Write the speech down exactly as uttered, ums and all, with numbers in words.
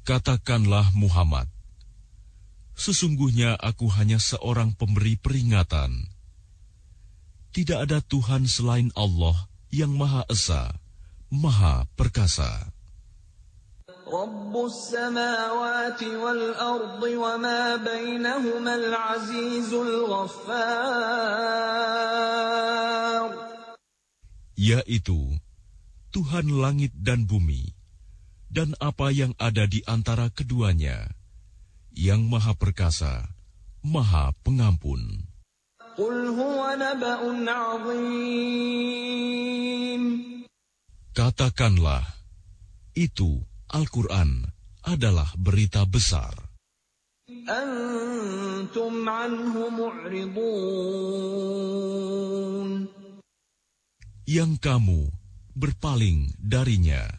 Katakanlah Muhammad, sesungguhnya aku hanya seorang pemberi peringatan. Tidak ada Tuhan selain Allah yang Maha Esa, Maha Perkasa. Rabbus samawati wal ardi wa ma bainahuma al-azizul ghaffar. Yaitu Tuhan langit dan bumi, dan apa yang ada di antara keduanya, yang Maha Perkasa, Maha Pengampun. Qul huwa naba'un 'azim. Katakanlah, itu Al-Quran adalah berita besar. Antum anhu mu'ridun. Yang kamu berpaling darinya.